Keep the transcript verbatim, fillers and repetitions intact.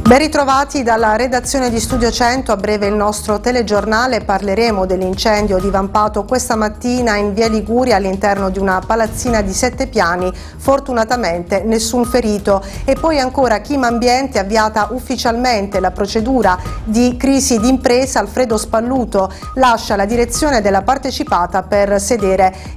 Ben ritrovati dalla redazione di Studio cento, a breve il nostro telegiornale. Parleremo dell'incendio divampato questa mattina in via Liguria all'interno di una palazzina di sette piani, fortunatamente nessun ferito. E poi ancora Chima Ambiente, avviata ufficialmente la procedura di crisi d'impresa. Alfredo Spalluto lascia la direzione della partecipata per sedere